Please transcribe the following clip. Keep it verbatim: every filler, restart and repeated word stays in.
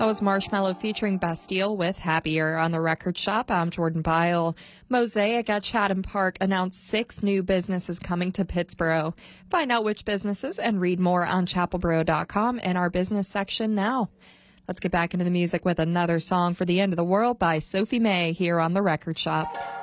That was Marshmello featuring Bastille with Happier on the Record Shop. I'm Jordan Byle. Mosaic at Chatham Park announced six new businesses coming to Pittsboro. Find out which businesses and read more on chapel boro dot com in our business section now. Let's get back into the music with another song for the End of the World by Sophie May here on the Record Shop.